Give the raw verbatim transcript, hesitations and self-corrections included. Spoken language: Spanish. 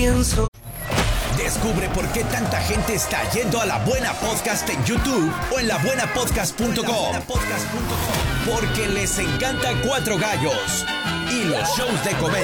pienso. Descubre por qué tanta gente está yendo a La Buena Podcast en YouTube o en la buena podcast punto com. Porque les encanta Cuatro Gallos y los shows de comedia.